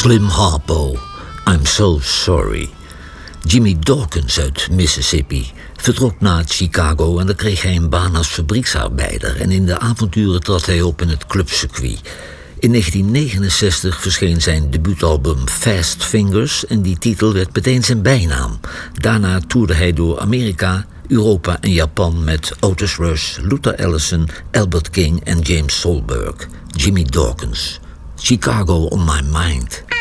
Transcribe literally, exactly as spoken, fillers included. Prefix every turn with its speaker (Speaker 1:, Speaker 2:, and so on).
Speaker 1: Slim Harpo, I'm So Sorry. Jimmy Dawkins uit Mississippi vertrok naar Chicago en daar kreeg hij een baan als fabrieksarbeider. En in de avonturen trad hij op in het clubcircuit. In negentien negenenzestig verscheen zijn debuutalbum Fast Fingers en die titel werd meteen zijn bijnaam. Daarna toerde hij door Amerika, Europa en Japan met Otis Rush, Luther Allison, Albert King en James Solberg. Jimmy Dawkins, Chicago on My Mind.